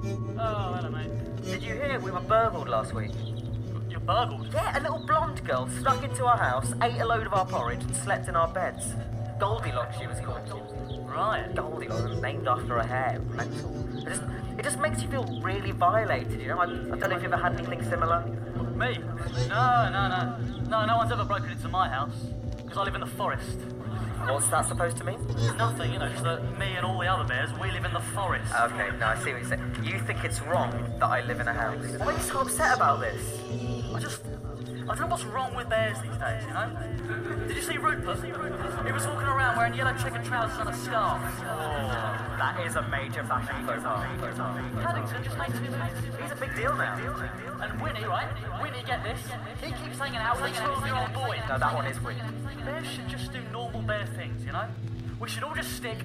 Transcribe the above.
Oh, hello, mate. Did you hear we were burgled last week? You're burgled? Yeah, a little blonde girl snuck into our house, ate a load of our porridge and slept in our beds. Goldilocks, she was called. Right. Goldilocks, named after her hair. Mental. It just makes you feel really violated, you know? I don't know if you've ever had anything similar. Me? No. No one's ever broken into my house. Because I live in the forest. What's that supposed to mean? Nothing, you know, just that me and all the other bears, we live in the forest. Okay, now I see what you're saying. You think it's wrong that I live in a house? Why are you so upset about this? I don't know what's wrong with bears these days, you know? Did you see Rupert? He was walking around wearing yellow checkered trousers and a scarf. Oh, that is a major fashion faux pas. Paddington just makes him. He's a big deal now. And Winnie, right? Winnie, get this. He keeps hanging out with a 12-year-old boy. No, that one is weird. Bears should just do normal bear things, you know? We should all just stick